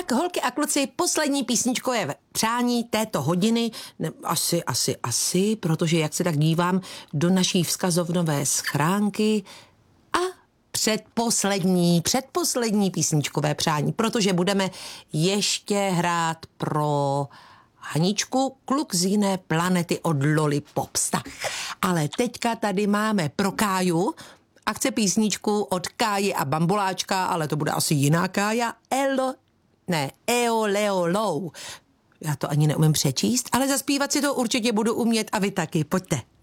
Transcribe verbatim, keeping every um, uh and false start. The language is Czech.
Tak holky a kluci, poslední písničkové přání této hodiny, ne, asi, asi, asi, protože jak se tak dívám do naší vzkazovnové schránky a předposlední, předposlední písničkové přání, protože budeme ještě hrát pro Haničku, kluk z jiné planety od Lollipops. Tak, ale teďka tady máme pro Káju a chce písničku od Káji a Bamboláčka, ale to bude asi jiná Kája, Elo, ne, Eo Leo Lou. Já to ani neumím přečíst, ale zaspívat si to určitě budu umět a vy taky, pojďte.